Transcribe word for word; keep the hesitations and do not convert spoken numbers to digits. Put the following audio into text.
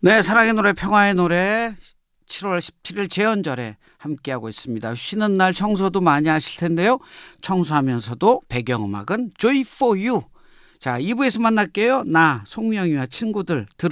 네, 사랑의 노래, 평화의 노래 칠월 십칠일 제헌절에 함께하고 있습니다. 쉬는 날 청소도 많이 하실 텐데요. 청소하면서도 배경음악은 Joy for You. 자, 이 부에서 만날게요. 나 송명희와 친구들 들